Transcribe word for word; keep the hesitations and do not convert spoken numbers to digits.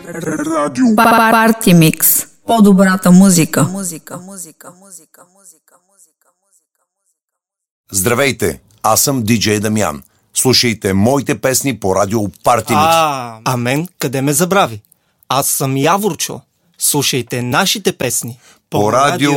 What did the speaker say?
Радио Парти Микс. По-добрата музика. Музика, музика, музика, музика, музика. Здравейте, аз съм диджей Дамян. Слушайте моите песни по радио Парти Микс. А, а мен къде ме забрави? Аз съм Яворчо. Слушайте нашите песни по радио